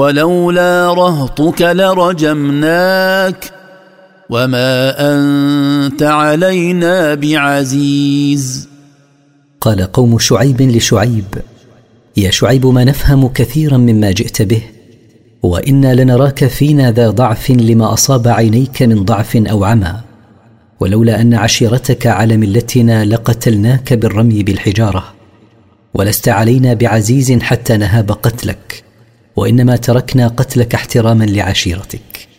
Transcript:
ولولا رهطك لرجمناك وما أنت علينا بعزيز. قال قوم شعيب لشعيب: يا شعيب، ما نفهم كثيرا مما جئت به، وإنا لنراك فينا ذا ضعف لما أصاب عينيك من ضعف أو عمى، ولولا أن عشيرتك على ملتنا لقتلناك بالرمي بالحجارة، ولست علينا بعزيز حتى نهاب قتلك، وإنما تركنا قتلك احتراما لعشيرتك.